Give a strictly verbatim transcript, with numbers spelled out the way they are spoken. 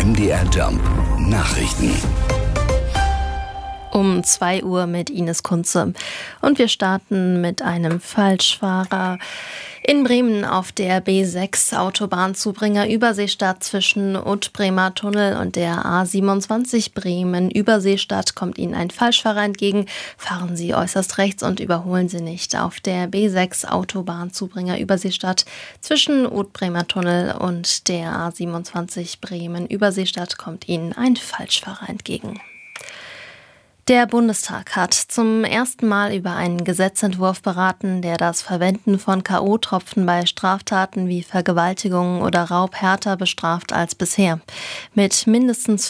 M D R Jump Nachrichten. Um zwei Uhr mit Ines Kunze. Und wir starten mit einem Falschfahrer. In Bremen auf der B sechs Autobahnzubringer Überseestadt zwischen Ut-Bremer Tunnel und der A siebenundzwanzig Bremen Überseestadt kommt Ihnen ein Falschfahrer entgegen. Fahren Sie äußerst rechts und überholen Sie nicht. Auf der B sechs Autobahnzubringer Überseestadt zwischen Ut-Bremer Tunnel und der A siebenundzwanzig Bremen Überseestadt kommt Ihnen ein Falschfahrer entgegen. Der Bundestag hat zum ersten Mal über einen Gesetzentwurf beraten, der das Verwenden von K O-Tropfen bei Straftaten wie Vergewaltigung oder Raub härter bestraft als bisher. Mit mindestens